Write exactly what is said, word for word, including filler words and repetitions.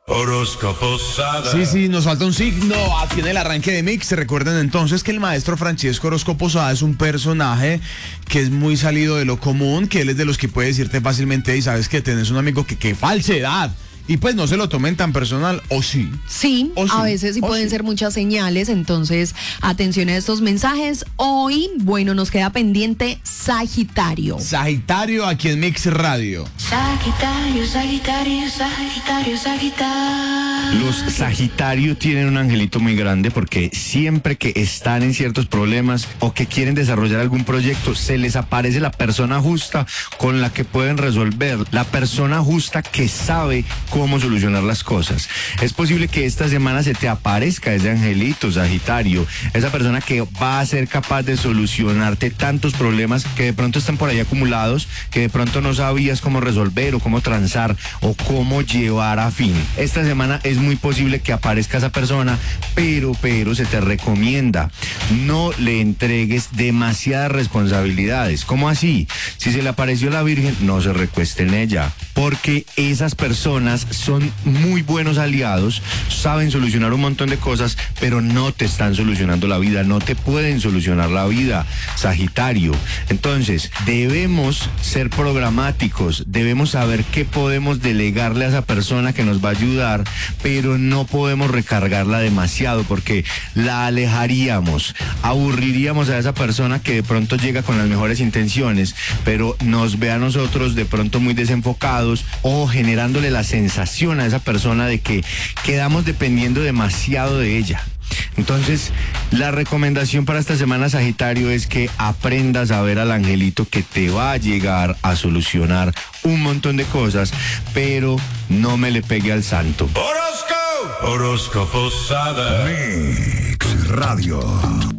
Horóscopo Sada. Sí, sí, nos falta un signo aquí en el arranque de Mix. Recuerden entonces que el maestro Francesco Horóscopo Sada es un personaje que es muy salido de lo común, que él es de los que puede decirte fácilmente, y sabes que tenés un amigo que qué falsedad. Y pues no se lo tomen tan personal, ¿o sí? Sí, ¿O sí? a veces sí ¿O pueden sí? ser muchas señales, entonces atención a estos mensajes. Hoy, bueno, nos queda pendiente Sagitario. Sagitario aquí en Mix Radio. Sagitario, Sagitario, Sagitario, Sagitario. Los Sagitario tienen un angelito muy grande porque siempre que están en ciertos problemas o que quieren desarrollar algún proyecto, se les aparece la persona justa con la que pueden resolver, la persona justa que sabe cómo solucionar las cosas. Es posible que esta semana se te aparezca ese angelito Sagitario, esa persona que va a ser capaz de solucionarte tantos problemas que de pronto están por ahí acumulados, que de pronto no sabías cómo resolver o cómo transar o cómo llevar a fin. Esta semana es muy posible que aparezca esa persona, pero, pero se te recomienda no le entregues demasiadas responsabilidades. ¿Cómo así? Si se le apareció la Virgen, no se recueste en ella, porque esas personas son muy buenos aliados, saben solucionar un montón de cosas, pero no te están solucionando la vida, no te pueden solucionar la vida, Sagitario. Entonces, debemos ser programáticos, debemos saber qué podemos delegarle a esa persona que nos va a ayudar, pero no podemos recargarla demasiado porque la alejaríamos, aburriríamos a esa persona que de pronto llega con las mejores intenciones, pero nos ve a nosotros de pronto muy desenfocados o generándole la sensación a esa persona de que quedamos dependiendo demasiado de ella. Entonces, la recomendación para esta semana, Sagitario, es que aprendas a ver al angelito que te va a llegar a solucionar un montón de cosas, pero no me le pegue al santo. Horóscopo. Horóscopo Sada. Mix Radio.